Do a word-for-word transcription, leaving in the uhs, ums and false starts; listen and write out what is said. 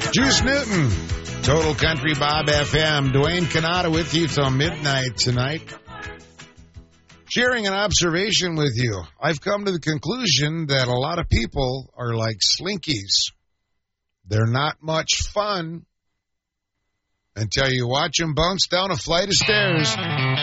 Juice Newton, Total Country Bob F M. Dwayne Canada with you till midnight tonight. Sharing an observation with you. I've come to the conclusion that a lot of people are like slinkies. They're not much fun until you watch them bounce down a flight of stairs.